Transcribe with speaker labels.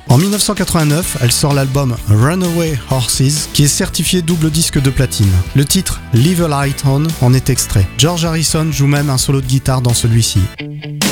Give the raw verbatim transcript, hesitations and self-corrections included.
Speaker 1: En dix-neuf cent quatre-vingt-neuf, elle sort l'album Runaway Horses, qui est certifié double disque de platine. Le titre Leave a Light On en est extrait. George Harrison joue même un solo de guitare dans celui-ci.